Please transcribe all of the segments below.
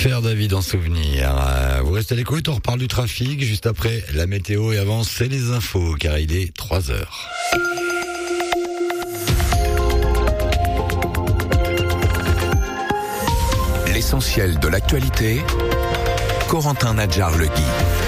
Faire David en souvenir. Vous restez à l'écoute, on reparle du trafic juste après la météo et avant c'est les infos car il est 3h. L'essentiel de l'actualité, Corentin Nadjar-Legui.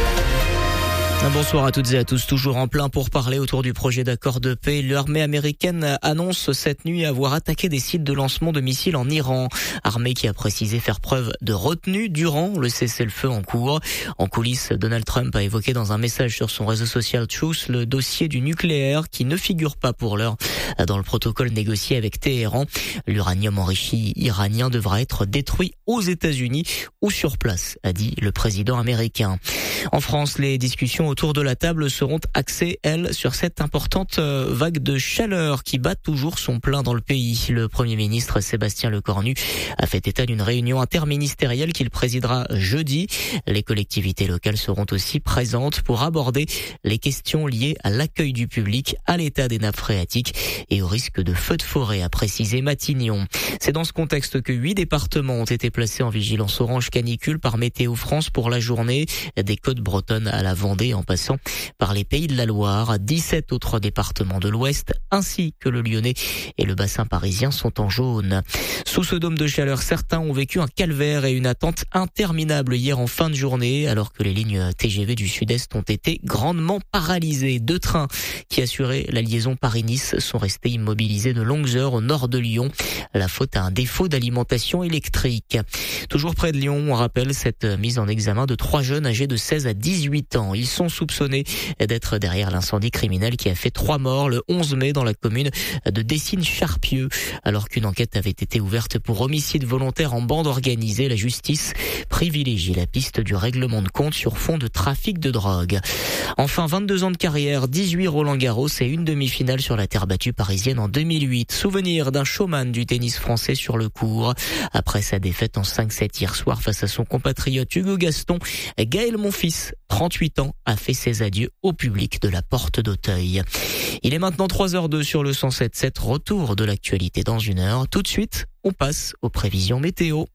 Bonsoir à toutes et à tous, toujours en plein pour parler autour du projet d'accord de paix. L'armée américaine annonce cette nuit avoir attaqué des sites de lancement de missiles en Iran. Armée qui a précisé faire preuve de retenue durant le cessez-le-feu en cours. En coulisses, Donald Trump a évoqué dans un message sur son réseau social Truth le dossier du nucléaire qui ne figure pas pour l'heure dans le protocole négocié avec Téhéran. L'uranium enrichi iranien devra être détruit aux États-Unis ou sur place, a dit le président américain. En France, les discussions autour de la table seront axées, elles, sur cette importante vague de chaleur qui bat toujours son plein dans le pays. Le Premier ministre Sébastien Lecornu a fait état d'une réunion interministérielle qu'il présidera jeudi. Les collectivités locales seront aussi présentes pour aborder les questions liées à l'accueil du public, à l'état des nappes phréatiques et au risque de feux de forêt, a précisé Matignon. C'est dans ce contexte que 8 départements ont été placés en vigilance orange canicule par Météo France pour la journée, des côtes bretonnes à la Vendée en passant par les Pays de la Loire. 17 autres départements de l'Ouest ainsi que le Lyonnais et le bassin parisien sont en jaune. Sous ce dôme de chaleur, certains ont vécu un calvaire et une attente interminable hier en fin de journée alors que les lignes TGV du Sud-Est ont été grandement paralysées. 2 trains qui assuraient la liaison Paris-Nice sont restés immobilisés de longues heures au nord de Lyon. La faute à un défaut d'alimentation électrique. Toujours près de Lyon, on rappelle cette mise en examen de 3 jeunes âgés de 16 à 18 ans. Ils sont soupçonnés d'être derrière l'incendie criminel qui a fait 3 morts le 11 mai dans la commune de Dessines-Charpieu. Alors qu'une enquête avait été ouverte pour homicide volontaire en bande organisée, la justice privilégie la piste du règlement de compte sur fond de trafic de drogue. Enfin, 22 ans de carrière, 18 Roland-Garros et une demi-finale sur la terre battue parisienne en 2008. Souvenir d'un showman du tennis français sur le court. Après sa défaite en 5-7 hier soir face à son compatriote Hugo Gaston, Gaël Monfils, 38 ans, a fait ses adieux au public de la Porte d'Auteuil. Il est maintenant 3h02 sur le 107.7. Retour de l'actualité dans 1 heure. Tout de suite, on passe aux prévisions météo.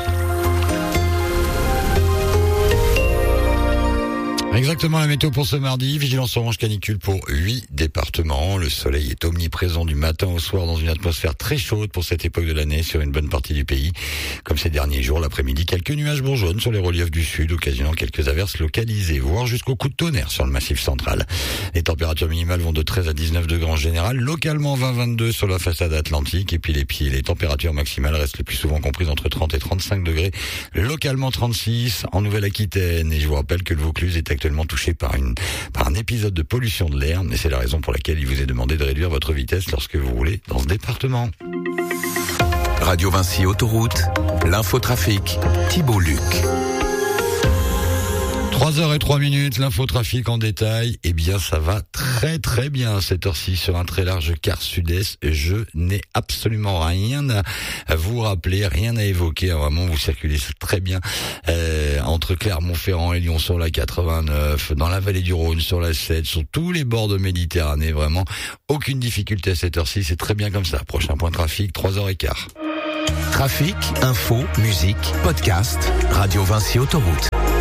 Exactement la météo pour ce mardi, vigilance orange canicule pour 8 départements. Le soleil est omniprésent du matin au soir dans une atmosphère très chaude pour cette époque de l'année sur une bonne partie du pays. Comme ces derniers jours, l'après-midi, quelques nuages bourgeonnent sur les reliefs du sud, occasionnant quelques averses localisées, voire jusqu'au coup de tonnerre sur le massif central. Les températures minimales vont de 13 à 19 degrés en général, localement 20-22 sur la façade atlantique, et puis les températures maximales restent le plus souvent comprises entre 30 et 35 degrés, localement 36 en Nouvelle-Aquitaine. Et je vous rappelle que le Vaucluse est actuellement touché par un épisode de pollution de l'air, et c'est la raison pour laquelle il vous est demandé de réduire votre vitesse lorsque vous roulez dans ce département. Radio Vinci Autoroute, l'infotrafic, Thibault Luc. 3h03, l'infotrafic en détail. Eh bien, ça va très très bien à cette heure-ci sur un très large quart sud-est. Je n'ai absolument rien à vous rappeler, rien à évoquer. Vraiment, vous circulez très bien entre Clermont-Ferrand et Lyon sur la 89, dans la vallée du Rhône sur la 7, sur tous les bords de Méditerranée. Vraiment, aucune difficulté à cette heure-ci. C'est très bien comme ça. Prochain point trafic, 3h15. Trafic, info, musique, podcast, Radio Vinci Autoroute.